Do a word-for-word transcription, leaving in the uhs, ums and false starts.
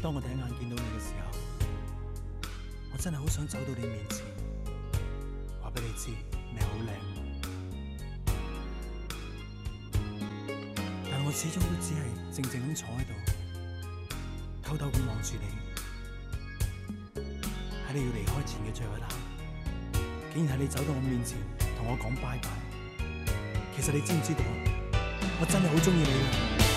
當我第一眼見到你嘅時候，我真係好想走到你面前，話俾你知你好靚。但係我始終都只係靜靜咁坐喺度，偷偷咁望住你。喺你要離開前嘅最後一刻，竟然係你走到我面前同我講拜拜。其實你知唔知道啊？我真係好鍾意你啊！